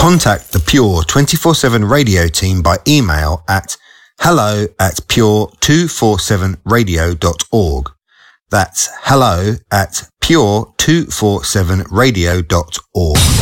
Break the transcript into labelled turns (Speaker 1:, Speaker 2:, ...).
Speaker 1: Contact the Pure 24/7 radio team by email at hello@pure247radio.org. That's hello@pure247radio.org.